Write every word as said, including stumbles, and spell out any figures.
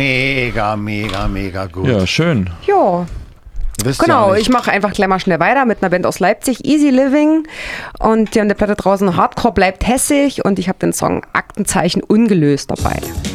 mega, mega, mega gut. Ja, schön. Ja. Genau, ich mache einfach gleich mal schnell weiter mit einer Band aus Leipzig, Easy Living. Und die haben die Platte draußen Hardcore bleibt hässig und ich habe den Song Aktenzeichen ungelöst dabei.